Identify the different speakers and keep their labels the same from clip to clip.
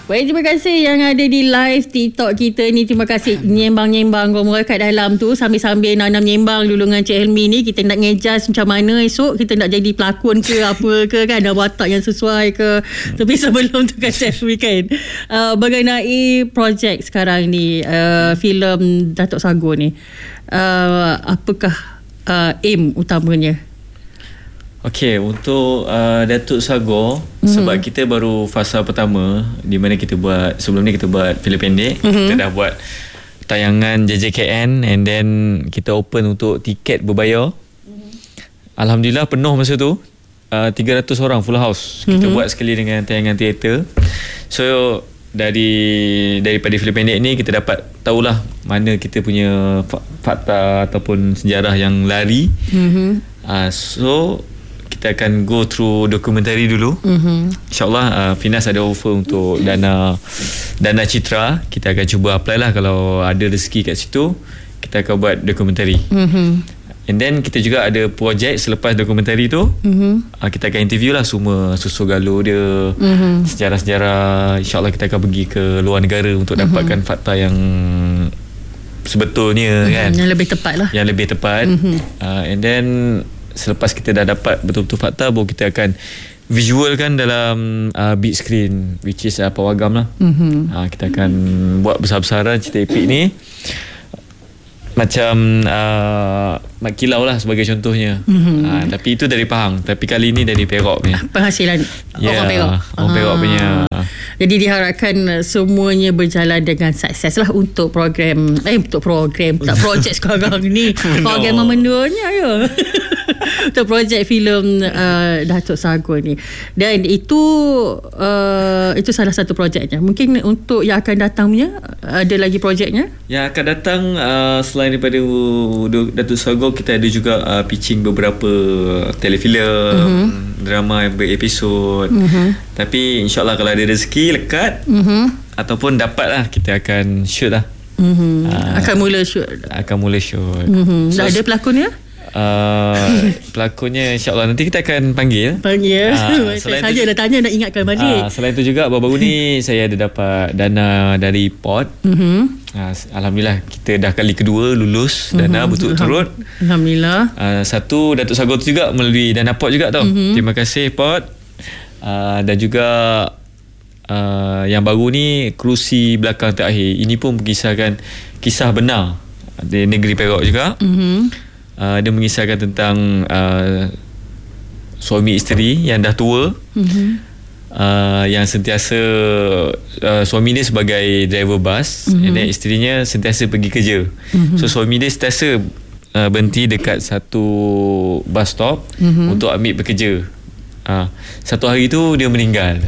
Speaker 1: Baik, terima kasih yang ada di live TikTok kita ni. Terima kasih nyembang-nyembang korang kat dalam tu. Sambil-sambil nak nyembang dulu dengan Cik Helmi ni. Kita nak ngejas macam mana esok kita nak jadi pelakon ke apa ke kan. Ada watak yang sesuai ke. Tapi sebelum tu kan Cik Helmi kan. Mengenai projek sekarang ni. Filem Datuk Sago ni. Apakah aim utamanya?
Speaker 2: Okey, untuk Datuk Sago, sebab kita baru fasa pertama di mana kita buat, sebelum ni kita buat filem pendek, kita dah buat tayangan JJKN and then kita open untuk tiket berbayar. Alhamdulillah penuh masa tu. 300 orang full house. Kita buat sekali dengan tayangan teater. So daripada filem pendek ni kita dapat tahulah mana kita punya fakta ataupun sejarah yang lari. So kita akan go through dokumentari dulu. InsyaAllah Finas ada offer untuk dana citra. Kita akan cuba apply lah. Kalau ada rezeki kat situ, kita akan buat dokumentari. And then kita juga ada projek selepas dokumentari tu. Kita akan interview lah semua susu galuh dia, sejarah-sejarah. InsyaAllah kita akan pergi ke luar negara untuk dapatkan fakta yang sebetulnya kan,
Speaker 1: yang lebih tepat lah.
Speaker 2: Yang lebih tepat. And then selepas kita dah dapat betul-betul fakta, baru kita akan visualkan dalam big screen, which is pawagam lah. Kita akan buat besar-besaran cerita epik ni. Macam Mat Kilau lah sebagai contohnya. Tapi itu dari Pahang. Tapi kali ni dari Perak punya.
Speaker 1: Penghasilan orang Perak.
Speaker 2: Orang Perak punya.
Speaker 1: Jadi diharapkan semuanya berjalan dengan sukses lah untuk program tak projek sekarang ni. Program memenuhnya ya. Untuk projek filem Datuk Sago ni. Dan itu salah satu projeknya. Mungkin untuk yang akan datang punya ada lagi projeknya? Yang
Speaker 2: akan datang selain daripada Datuk Sago, kita ada juga pitching beberapa telefilm, drama yang berepisod. Tapi insyaAllah kalau ada rezeki lekat ataupun dapat lah, kita akan shoot lah.
Speaker 1: Akan mula shoot.
Speaker 2: So,
Speaker 1: ada pelakonnya?
Speaker 2: Pelakonnya insyaAllah nanti kita akan panggil.
Speaker 1: Saja dah tanya, nak ingatkan balik.
Speaker 2: Selain itu juga baru-baru ni saya ada dapat dana dari POT. Alhamdulillah kita dah kali kedua lulus dana berturut-turut.
Speaker 1: Alhamdulillah.
Speaker 2: Satu Datuk Sago tu juga melalui dana POT juga tau. Terima kasih POT. Dan juga yang baru ni Kerusi Belakang Terakhir. Ini pun mengisahkan kisah benar di negeri Perak juga. Dia mengisahkan tentang suami isteri yang dah tua, yang sentiasa suami dia sebagai driver bas, and then isterinya sentiasa pergi kerja. So suami dia sentiasa berhenti dekat satu bus stop untuk ambil bekerja. Satu hari tu dia meninggal.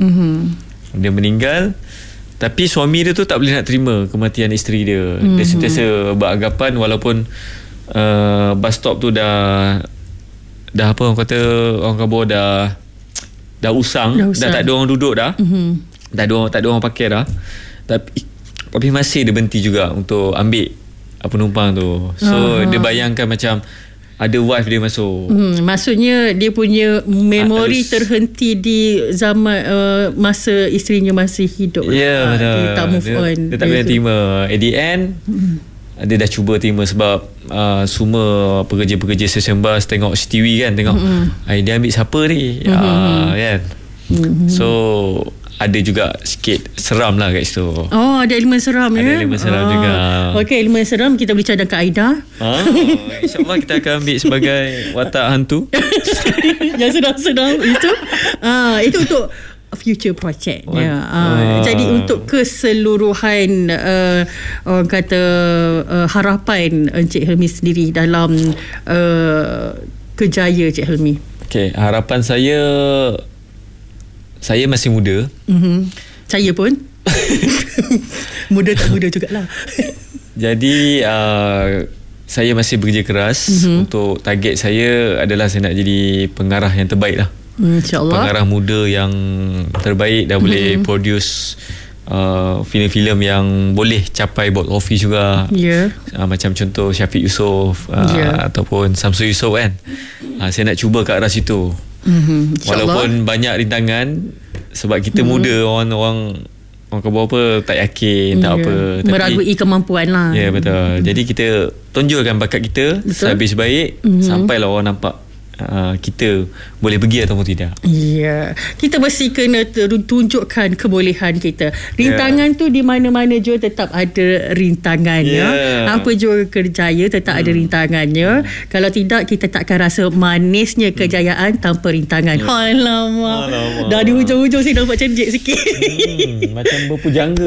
Speaker 2: Tapi suami dia tu tak boleh nak terima kematian isteri dia. Dia sentiasa beranggapan walaupun bus stop tu dah apa orang kata, orang kabur dah usang, dah tak ada orang duduk dah. Tak ada orang pakai dah. Tapi masih dia berhenti juga untuk ambil penumpang tu. So dia bayangkan macam ada wife dia masuk.
Speaker 1: Maksudnya dia punya memori terhenti di zaman masa isterinya masih hidup.
Speaker 2: Betul.
Speaker 1: Dia tak move on.
Speaker 2: Dia tak boleh terima. At the end dia dah cuba terima sebab semua pekerja-pekerja stesen bas tengok CCTV kan, tengok dia ambil siapa ni, kan. So ada juga sikit seram lah kat situ.
Speaker 1: Ada elemen seram ya.
Speaker 2: Ada elemen seram juga.
Speaker 1: Okey, elemen seram kita boleh cadangkan Aida.
Speaker 2: InsyaAllah kita akan ambil sebagai watak hantu.
Speaker 1: Yang sedang-sedang itu untuk future project. Jadi untuk keseluruhan orang kata harapan Encik Helmi sendiri dalam kejaya Encik Helmi.
Speaker 2: Okey, harapan saya masih muda.
Speaker 1: Saya pun muda tak muda jugalah.
Speaker 2: Jadi saya masih bekerja keras. Untuk target saya adalah saya nak jadi pengarah yang terbaik lah. InsyaAllah. Pengarah muda yang terbaik dah boleh produce filem-filem yang boleh capai box office juga. Macam contoh Syafiq Yusof ataupun Samsul Yusof kan. Saya nak cuba ke arah situ. Walaupun banyak rintangan sebab kita muda, orang orang kau buat apa tak yakin, tak apa. Tapi,
Speaker 1: meragui kemampuan lah.
Speaker 2: Ya, betul. Jadi kita tonjolkan bakat kita sehabis baik, sampailah orang nampak kita boleh pergi ataupun tidak.
Speaker 1: Ya, kita mesti kena tunjukkan kebolehan kita. Rintangan tu di mana-mana juga tetap ada rintangannya. Apa juga kerjaya tetap ada rintangannya. Kalau tidak, kita takkan rasa manisnya kejayaan tanpa rintangan. Alamak. Dah di hujung-hujung saya nampak cenjik sikit.
Speaker 2: Macam berpujangga.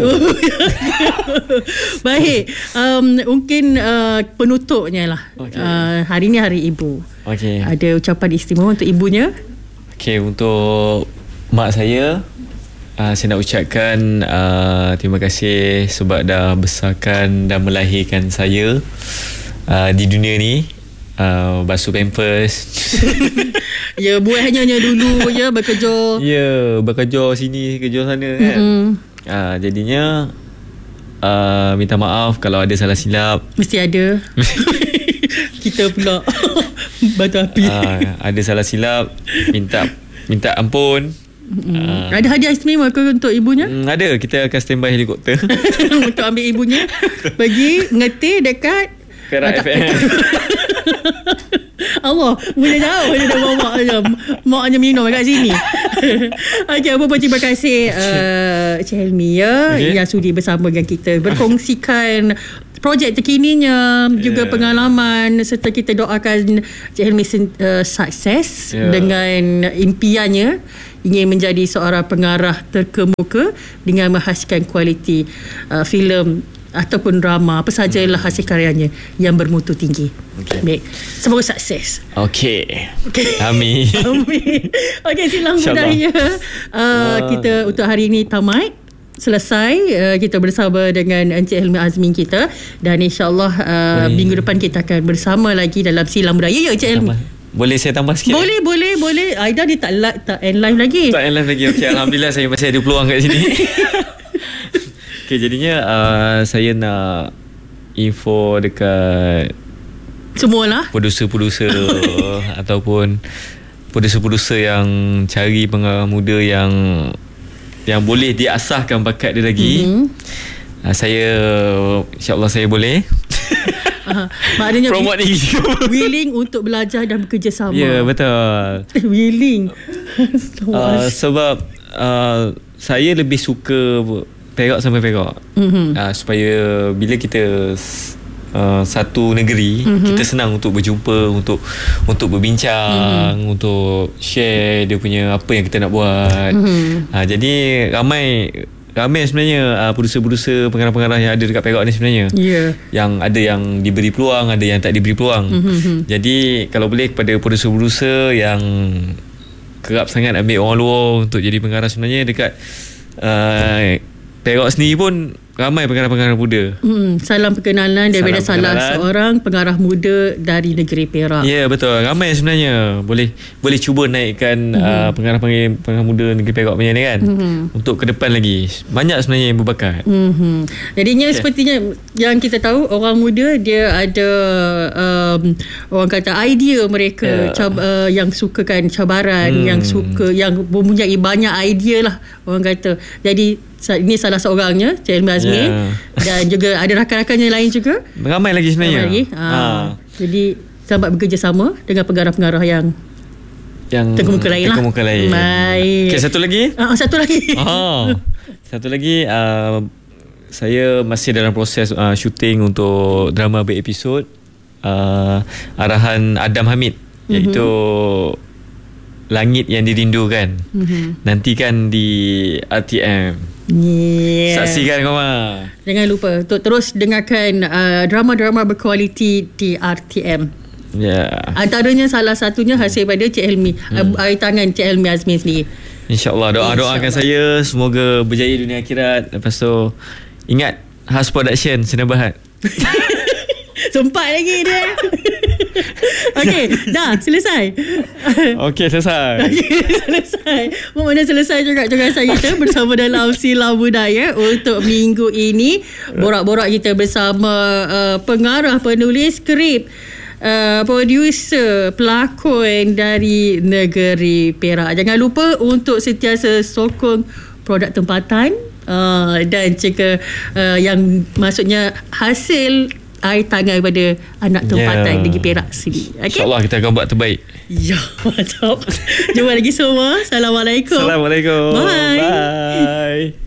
Speaker 1: Baik, mungkin penutupnya lah. Hari ni Hari Ibu. Ada ucapan istimewa untuk ibunya?
Speaker 2: Untuk mak saya, saya nak ucapkan terima kasih sebab dah besarkan dan melahirkan saya di dunia ni. Basuh pampers.
Speaker 1: Ya, buahnya dulu ya, bekerja.
Speaker 2: Ya, bekerja sini, kerja sana kan. Jadinya minta maaf kalau ada salah silap.
Speaker 1: Mesti ada. Kita pula batu api.
Speaker 2: Ada salah silap, minta ampun.
Speaker 1: Ada hadiah istimewa ke untuk ibunya?
Speaker 2: Ada, kita akan standby helikopter
Speaker 1: untuk ambil ibunya pergi ngetir dekat
Speaker 2: Perak FM.
Speaker 1: Allah, boleh jauh dia dah bawa mak je. Mak hanya minum kat sini. Okey, apa pun terima kasih Cik Helmi yang sudi bersama dengan kita berkongsikan projek terkininya, juga pengalaman, serta kita doakan Cik Helmi sukses dengan impiannya ingin menjadi seorang pengarah terkemuka dengan menghasilkan kualiti filem ataupun drama, apa sajalah hasil karyanya yang bermutu tinggi. Baik, semoga sukses.
Speaker 2: Amin.
Speaker 1: Okey, silang budaya kita untuk hari ini tamat. Selesai kita bersama dengan Encik Helmi Azmin kita, dan insyaAllah minggu depan kita akan bersama lagi dalam Silang Budaya. Ya, Encik Helmi,
Speaker 2: boleh saya tambah sikit?
Speaker 1: Boleh. Aida dia tak end live lagi.
Speaker 2: Okey, Alhamdulillah saya masih ada peluang kat sini. Okey, jadinya saya nak info dekat
Speaker 1: semualah
Speaker 2: produser-produser ataupun produser-produser yang cari pengarah muda yang boleh diasahkan bakat dia lagi. Saya, insyaAllah saya boleh.
Speaker 1: Maknanya
Speaker 2: promote ni
Speaker 1: willing untuk belajar dan bekerjasama.
Speaker 2: Ya, betul.
Speaker 1: Willing.
Speaker 2: Sebab saya lebih suka Perak sampai Perak. Supaya bila kita satu negeri, kita senang untuk berjumpa, untuk berbincang, untuk share dia punya apa yang kita nak buat. Jadi ramai sebenarnya produser-produser, pengarah-pengarah yang ada dekat Perak ni sebenarnya. Yang ada yang diberi peluang, ada yang tak diberi peluang. Jadi kalau boleh kepada produser-produser yang kerap sangat ambil orang luar untuk jadi pengarah, sebenarnya dekat Perak sendiri pun ramai pengarah-pengarah muda.
Speaker 1: Salam perkenalan daripada salah seorang pengarah muda dari negeri Perak.
Speaker 2: Ya, betul. Ramai sebenarnya. Boleh cuba naikkan pengarah muda negeri Perak punya ni kan. Untuk ke depan lagi. Banyak sebenarnya yang berbakat.
Speaker 1: Jadinya sepertinya yang kita tahu, orang muda dia ada orang kata idea mereka yang sukakan cabaran, yang mempunyai banyak idea lah orang kata. Jadi ini salah seorangnya, Cik Helmi Azmin, dan juga ada rakan-rakannya lain juga.
Speaker 2: Ramai lagi sebenarnya.
Speaker 1: Jadi selamat bekerjasama dengan pengarah-pengarah yang terkemuka lain lah. Baik.
Speaker 2: Okay, satu lagi. Satu lagi, saya masih dalam proses syuting untuk drama berepisod arahan Adam Hamid, iaitu Langit yang Dirindukan. Nantikan di RTM. Saksikan korang.
Speaker 1: Jangan lupa untuk terus dengarkan drama-drama berkualiti di RTM. Antaranya salah satunya hasil pada Cik Helmi, air tangan Cik Helmi Azmin sendiri. InsyaAllah, doakan saya semoga berjaya dunia akhirat. Lepas tu ingat Has Production Sdn Bhd. Sempat lagi dia. Okey, dah selesai. Okey, selesai. Mana selesai juga saya kita bersama dalam Silang Budaya untuk minggu ini. Borak-borak kita bersama pengarah, penulis skrip, producer, pelakon dari negeri Perak. Jangan lupa untuk sentiasa sokong produk tempatan Dan juga yang maksudnya hasil air tangan pada anak tempatan negeri Perak sendiri. Okay?
Speaker 2: InsyaAllah kita akan buat terbaik.
Speaker 1: Ya, mantap. Jumpa lagi semua. Assalamualaikum.
Speaker 2: Assalamualaikum.
Speaker 1: Bye.
Speaker 2: Bye.